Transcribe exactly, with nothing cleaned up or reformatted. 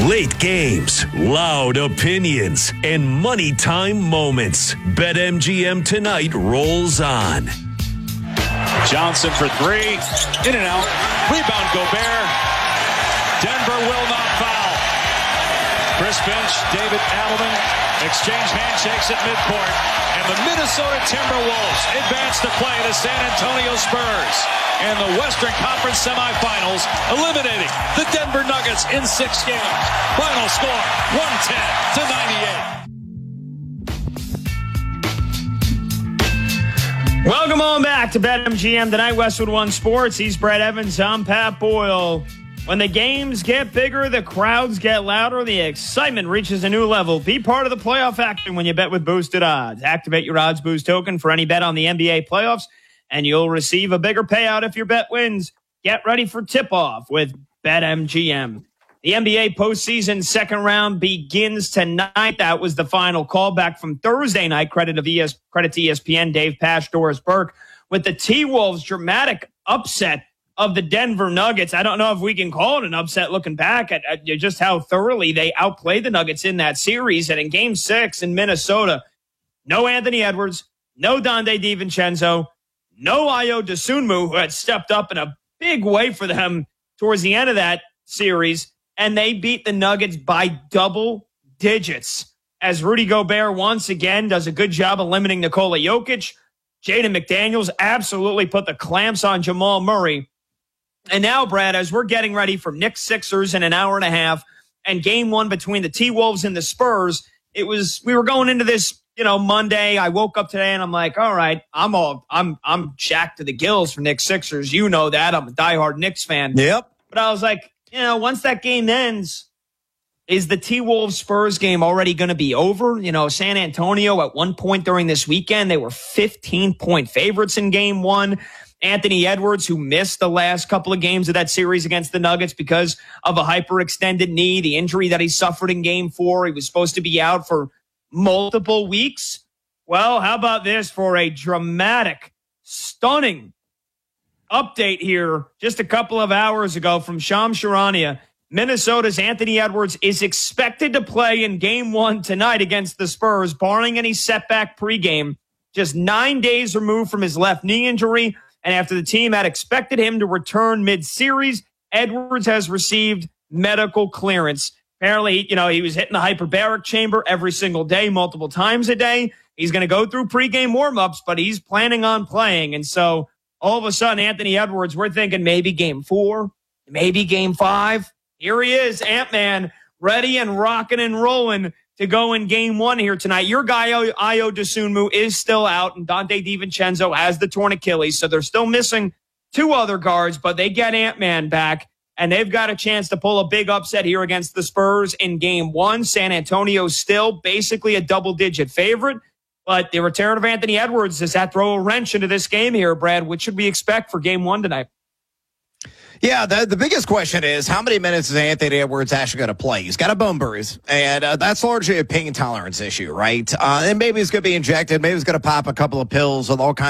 Late games, loud opinions, and money time moments. BetMGM tonight rolls on. Johnson for three. In and out. Rebound Gobert. Denver will not foul. Chris Finch, David Adelman exchange handshakes at midcourt. And the Minnesota Timberwolves advance to play the San Antonio Spurs in the Western Conference semifinals, eliminating the Denver Nuggets in six games. Final score, one ten to ninety-eight. Welcome on back to BetMGM tonight, Westwood One Sports. He's Brett Evans. I'm Pat Boyle. When the games get bigger, the crowds get louder, the excitement reaches a new level. Be part of the playoff action when you bet with Boosted Odds. Activate your Odds Boost token for any bet on the N B A playoffs, and you'll receive a bigger payout if your bet wins. Get ready for tip-off with BetMGM. The N B A postseason second round begins tonight. That was the final callback from Thursday night. Credit, of E S, credit to E S P N, Dave Pasch, Doris Burke, with the T-Wolves' dramatic upset of the Denver Nuggets. I don't know if we can call it an upset looking back at, at just how thoroughly they outplayed the Nuggets in that series. And in game six in Minnesota, no Anthony Edwards, no Donte DiVincenzo, no Ayo Dosunmu, who had stepped up in a big way for them towards the end of that series. And they beat the Nuggets by double digits as Rudy Gobert once again does a good job of limiting Nikola Jokic. Jaden McDaniels absolutely put the clamps on Jamal Murray. And now, Brad, as we're getting ready for Knicks Sixers in an hour and a half and game one between the T-Wolves and the Spurs, it was, we were going into this, you know, Monday. I woke up today and I'm like, all right, I'm all, I'm, I'm jacked to the gills for Knicks Sixers. You know that. I'm a diehard Knicks fan. Yep. But I was like, you know, once that game ends, is the T-Wolves Spurs game already going to be over? You know, San Antonio at one point during this weekend, they were fifteen point favorites in game one. Anthony Edwards, who missed the last couple of games of that series against the Nuggets because of a hyperextended knee, the injury that he suffered in game four. He was supposed to be out for multiple weeks. Well, how about this for a dramatic, stunning update here just a couple of hours ago from Shams Charania. Minnesota's Anthony Edwards is expected to play in game one tonight against the Spurs, barring any setback pregame, just nine days removed from his left knee injury. And after the team had expected him to return mid-series, Edwards has received medical clearance. Apparently, you know, he was hitting the hyperbaric chamber every single day, multiple times a day. He's going to go through pregame warm-ups, but he's planning on playing. And so all of a sudden, Anthony Edwards, we're thinking maybe game four, maybe game five. Here he is, Ant-Man, ready and rocking and rolling to go in game one here tonight. Your guy, Ayo Dosunmu, is still out, and Donte DiVincenzo has the torn Achilles, so they're still missing two other guards, but they get Ant-Man back, and they've got a chance to pull a big upset here against the Spurs in game one. San Antonio's still basically a double-digit favorite, but the return of Anthony Edwards, does that throw a wrench into this game here, Brad? What should we expect for game one tonight? Yeah, the, the biggest question is how many minutes is Anthony Edwards actually going to play? He's got a bone bruise, and uh, that's largely a pain tolerance issue, right? Uh, and maybe he's going to be injected. Maybe he's going to pop a couple of pills with all kinds